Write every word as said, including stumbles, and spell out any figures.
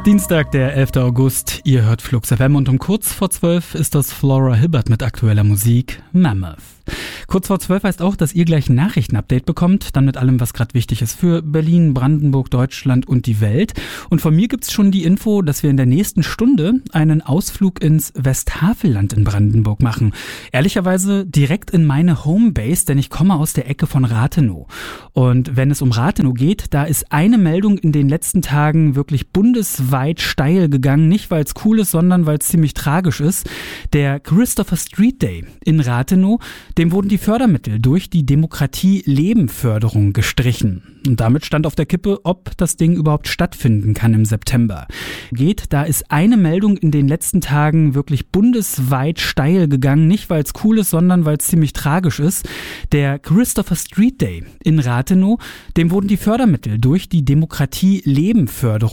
Dienstag, der elfter August. Ihr hört Flux F M und um kurz vor zwölf ist das Flora Hibbert mit aktueller Musik Mammoth. Kurz vor zwölf heißt auch, dass ihr gleich ein Nachrichtenupdate bekommt, dann mit allem, was gerade wichtig ist für Berlin, Brandenburg, Deutschland und die Welt. Und von mir gibt's schon die Info, dass wir in der nächsten Stunde einen Ausflug ins Westhavelland in Brandenburg machen. Ehrlicherweise direkt in meine Homebase, denn ich komme aus der Ecke von Rathenow. Und wenn es um Rathenow geht, da ist eine Meldung in den letzten Tagen wirklich bundesweit steil gegangen. Nicht, weil es cool ist, sondern weil es ziemlich tragisch ist. Der Christopher Street Day in Rathenow, dem wurden die Fördermittel durch die Demokratie-Leben-Förderung gestrichen. Und damit stand auf der Kippe, ob das Ding überhaupt stattfinden kann im September. Geht, da ist eine Meldung in den letzten Tagen wirklich bundesweit steil gegangen. Nicht, weil es cool ist, sondern weil es ziemlich tragisch ist. Der Christopher Street Day in Rathenow, dem wurden die Fördermittel durch die Demokratie-Leben-Förderung